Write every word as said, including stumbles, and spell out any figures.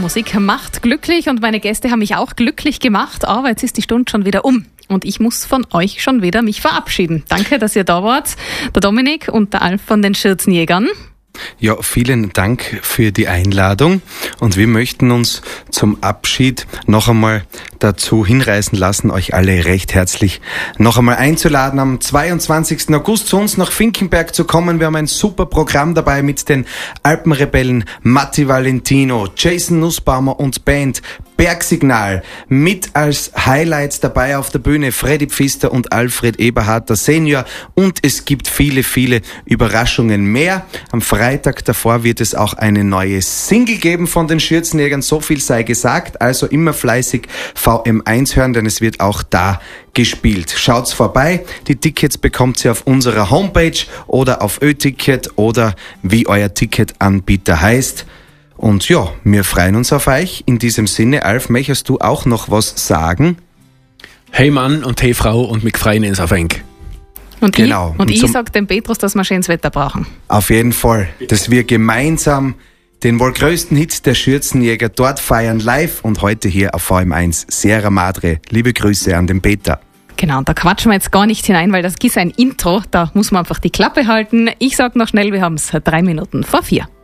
Musik macht glücklich und meine Gäste haben mich auch glücklich gemacht, aber jetzt ist die Stunde schon wieder um und ich muss von euch schon wieder mich verabschieden. Danke, dass ihr da wart, der Dominik und der Alf von den Schürzenjägern. Ja, vielen Dank für die Einladung und wir möchten uns zum Abschied noch einmal dazu hinreißen lassen, euch alle recht herzlich noch einmal einzuladen, am zweiundzwanzigsten August zu uns nach Finkenberg zu kommen. Wir haben ein super Programm dabei mit den Alpenrebellen Matti Valentino, Jason Nussbaumer und Band Bergsignal. Mit als Highlights dabei auf der Bühne Freddy Pfister und Alfred Eberhardt, der Senior. Und es gibt viele, viele Überraschungen mehr. Am Freitag davor wird es auch eine neue Single geben von den Schürzenjägern. So viel sei gesagt. Also immer fleißig V M eins hören, denn es wird auch da gespielt. Schaut's vorbei. Die Tickets bekommt ihr auf unserer Homepage oder auf Ö-Ticket oder wie euer Ticketanbieter heißt. Und ja, wir freuen uns auf euch. In diesem Sinne, Alf, möchtest du auch noch was sagen? Hey Mann und hey Frau und wir freuen uns auf euch. Und genau. ich, und ich sage dem Petrus, dass wir schönes Wetter brauchen. Auf jeden Fall, dass wir gemeinsam den wohl größten Hit der Schürzenjäger dort feiern, live und heute hier auf V M eins. Sierra Madre, liebe Grüße an den Peter. Genau, und da quatschen wir jetzt gar nicht hinein, weil das ist ein Intro, da muss man einfach die Klappe halten. Ich sag noch schnell, wir haben es drei Minuten vor vier.